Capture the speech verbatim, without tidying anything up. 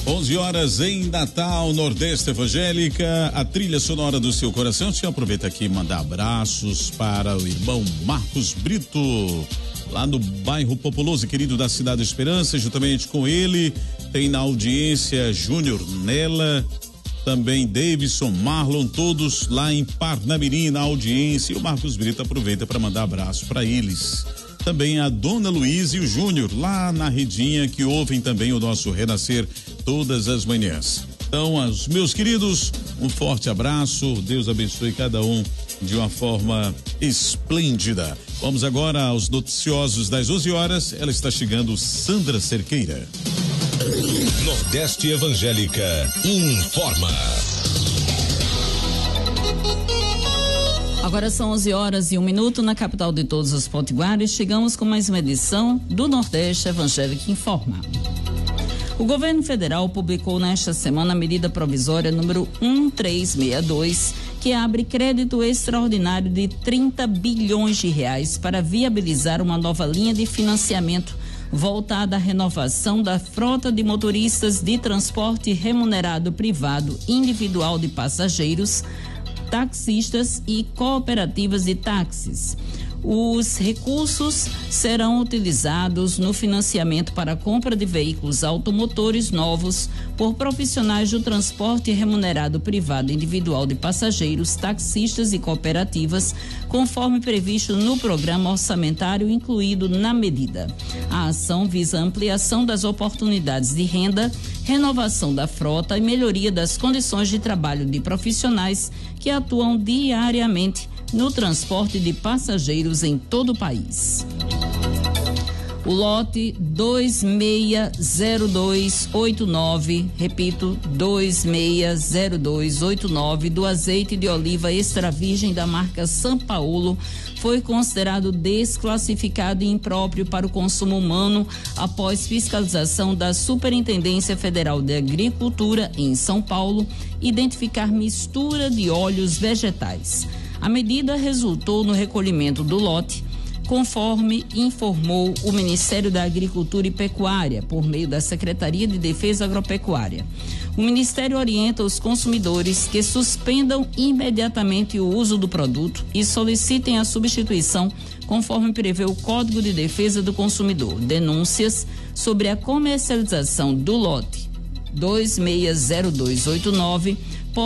onze horas em Natal, Nordeste Evangélica, a trilha sonora do seu coração. Deixa eu aproveitar aqui e mandar abraços para o irmão Marcos Brito, lá no bairro populoso e querido da Cidade Esperança. Juntamente com ele tem na audiência Júnior Nela, também Davidson, Marlon, todos lá em Parnamirim na audiência. E o Marcos Brito aproveita para mandar abraço para eles. Também a Dona Luísa e o Júnior, lá na Redinha, que ouvem também o nosso Renascer todas as manhãs. Então, aos meus queridos, um forte abraço, Deus abençoe cada um de uma forma esplêndida. Vamos agora aos noticiosos das onze horas, ela está chegando, Sandra Cerqueira. Nordeste Evangélica informa. Agora são onze horas e um minuto na capital de todos os potiguares. Chegamos com mais uma edição do Nordeste Evangélica Informa. O governo federal publicou nesta semana a medida provisória número um três seis dois, que abre crédito extraordinário de trinta bilhões de reais para viabilizar uma nova linha de financiamento voltada à renovação da frota de motoristas de transporte remunerado privado individual de passageiros, taxistas e cooperativas de táxis. Os recursos serão utilizados no financiamento para a compra de veículos automotores novos por profissionais do transporte remunerado privado individual de passageiros, taxistas e cooperativas, conforme previsto no programa orçamentário incluído na medida. A ação visa a ampliação das oportunidades de renda, renovação da frota e melhoria das condições de trabalho de profissionais que atuam diariamente no transporte de passageiros em todo o país. O lote dois seis zero dois oito nove, repito, dois seis zero dois oito nove, do azeite de oliva extra virgem da marca São Paulo, foi considerado desclassificado e impróprio para o consumo humano após fiscalização da Superintendência Federal de Agricultura em São Paulo identificar mistura de óleos vegetais. A medida resultou no recolhimento do lote, conforme informou o Ministério da Agricultura e Pecuária, por meio da Secretaria de Defesa Agropecuária. O Ministério orienta os consumidores que suspendam imediatamente o uso do produto e solicitem a substituição, conforme prevê o Código de Defesa do Consumidor. Denúncias sobre a comercialização do lote dois seis zero dois oito nove